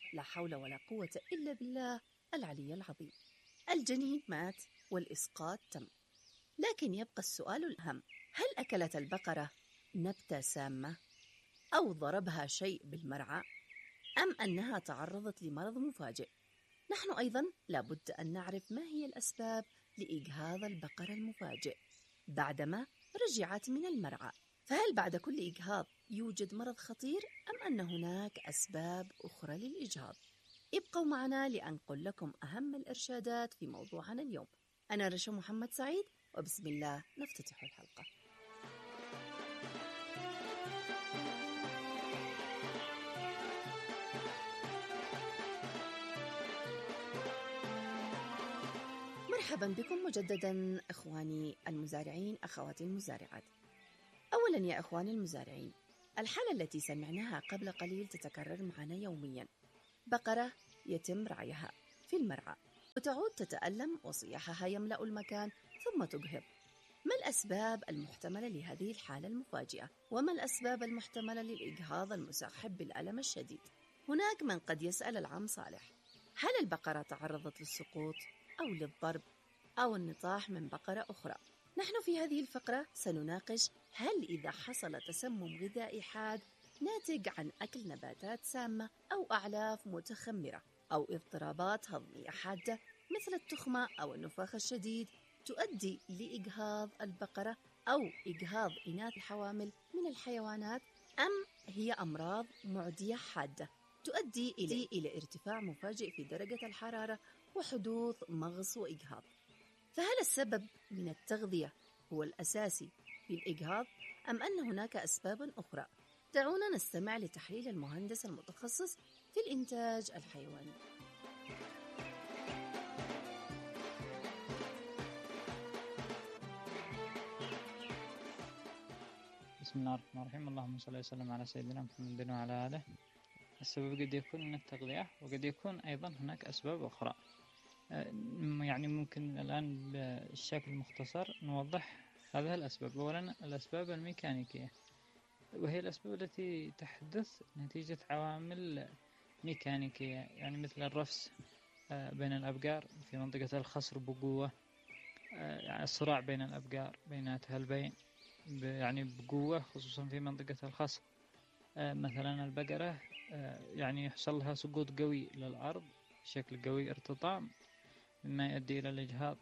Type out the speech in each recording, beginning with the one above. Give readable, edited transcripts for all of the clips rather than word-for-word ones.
لا حول ولا قوة إلا بالله العلي العظيم. الجنين مات والإسقاط تم، لكن يبقى السؤال الأهم: هل أكلت البقرة نبتة سامة أو ضربها شيء بالمرعى أم أنها تعرضت لمرض مفاجئ؟ نحن أيضا لابد أن نعرف ما هي الأسباب لإجهاض البقرة المفاجئ بعدما رجعت من المرعى. فهل بعد كل إجهاض يوجد مرض خطير أم أن هناك أسباب أخرى للإجهاض؟ ابقوا معنا لأنقل لكم أهم الإرشادات في موضوعنا اليوم. أنا رشا محمد سعيد، وبسم الله نفتتح الحلقة. مرحبا بكم مجددا أخواني المزارعين، أخواتي المزارعات. أولا يا أخواني المزارعين، الحالة التي سمعناها قبل قليل تتكرر معنا يوميا. بقرة يتم رعيها في المرعى وتعود تتألم وصياحها يملأ المكان ثم تجهض. ما الأسباب المحتملة لهذه الحالة المفاجئة؟ وما الأسباب المحتملة للإجهاض المصاحب بالألم الشديد؟ هناك من قد يسأل العم صالح: هل البقرة تعرضت للسقوط أو للضرب أو النطاح من بقرة أخرى؟ نحن في هذه الفقرة سنناقش هل إذا حصل تسمم غذائي حاد ناتج عن أكل نباتات سامة أو أعلاف متخمرة أو اضطرابات هضمية حادة مثل التخمة أو النفاخ الشديد تؤدي لإجهاض البقرة أو إجهاض إناث الحوامل من الحيوانات، أم هي أمراض معدية حادة تؤدي إلى ارتفاع مفاجئ في درجة الحرارة وحدوث مغص وإجهاض؟ فهل السبب من التغذية هو الأساسي في الإجهاض أم أن هناك أسباب أخرى؟ دعونا نستمع لتحليل المهندس المتخصص في الإنتاج الحيواني. بسم الله الرحمن الرحيم. اللهم صل وسلم على سيدنا محمد وعلى آله. السبب قد يكون من التغذية وقد يكون أيضا هناك أسباب أخرى. يعني ممكن الآن بالشكل المختصر نوضح هذه الأسباب. أولا الأسباب الميكانيكية، وهي الأسباب التي تحدث نتيجة عوامل ميكانيكية، يعني مثل الرفس بين الأبقار في منطقة الخصر بقوة، يعني الصراع بين الأبقار بيناتها البين يعني بقوة خصوصا في منطقة الخصر. مثلا البقرة يعني يحصل لها سقوط قوي للأرض بشكل قوي، ارتطام، مما يؤدي إلى الإجهاض.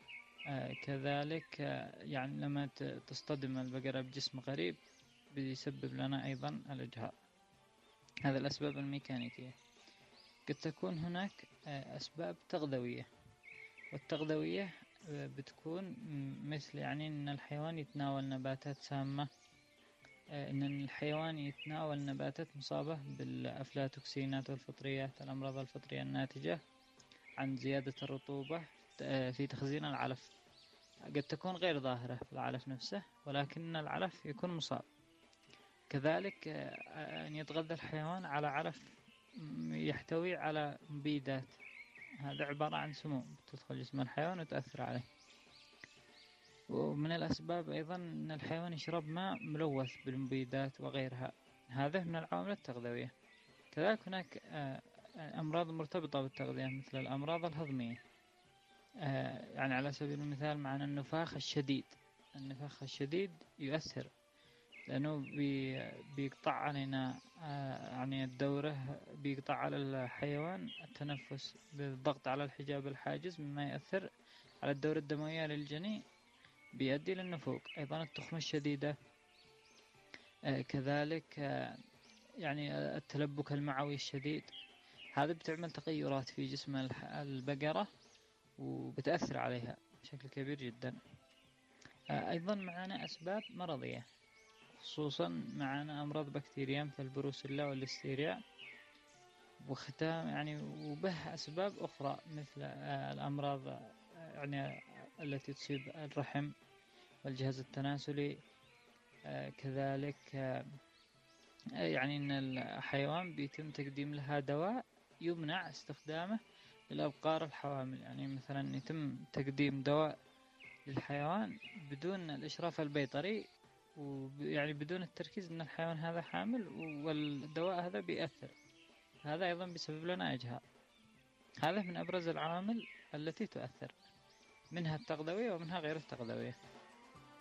كذلك يعني لما تصطدم البقرة بجسم غريب بيسبب لنا أيضا الإجهاض. هذا الأسباب الميكانيكية. قد تكون هناك أسباب تغذوية، والتغذوية بتكون مثل يعني أن الحيوان يتناول نباتات سامة، أن الحيوان يتناول نباتات مصابة بالأفلاتوكسينات والفطريات، الأمراض الفطرية الناتجة عن زيادة الرطوبة في تخزين العلف. قد تكون غير ظاهرة في العلف نفسه، ولكن العلف يكون مصاب. كذلك أن يتغذى الحيوان على علف يحتوي على مبيدات، هذا عبارة عن سموم تدخل جسم الحيوان وتأثر عليه. ومن الأسباب أيضا أن الحيوان يشرب ماء ملوث بالمبيدات وغيرها، هذا من العوامل التغذوية. كذلك هناك أمراض مرتبطة بالتغذية مثل الأمراض الهضمية. يعني على سبيل المثال معنا النفاخ الشديد. النفاخ الشديد يؤثر لأنه بيقطع علينا يعني الدورة، بيقطع على الحيوان التنفس بالضغط على الحجاب الحاجز، مما يؤثر على الدورة الدموية للجنين بيؤدي للنفوق. أيضا التخمة الشديدة، كذلك يعني التلبك المعوي الشديد، هذا بتعمل تغيرات في جسم البقرة وبتأثر عليها بشكل كبير جدا. أيضا معنا أسباب مرضية، خصوصا معنا أمراض بكتيريا مثل البروسيلا والليستيريا، وختام يعني وبه أسباب أخرى مثل الأمراض يعني التي تصيب الرحم والجهاز التناسلي. كذلك يعني أن الحيوان بيتم تقديم لها دواء يمنع استخدامه للأبقار الحوامل. يعني مثلا يتم تقديم دواء للحيوان بدون الإشراف البيطري، ويعني بدون التركيز أن الحيوان هذا حامل، والدواء هذا بيأثر. هذا أيضا بيسبب لنا إجهاض. هذا من أبرز العوامل التي تؤثر، منها التغذوية ومنها غير التغذوية.